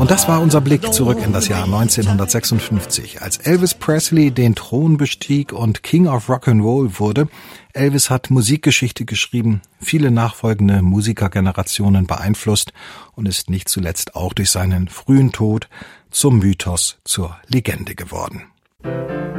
Und das war unser Blick zurück in das Jahr 1956, als Elvis Presley den Thron bestieg und King of Rock'n'Roll wurde. Elvis hat Musikgeschichte geschrieben, viele nachfolgende Musikergenerationen beeinflusst und ist nicht zuletzt auch durch seinen frühen Tod zum Mythos, zur Legende geworden.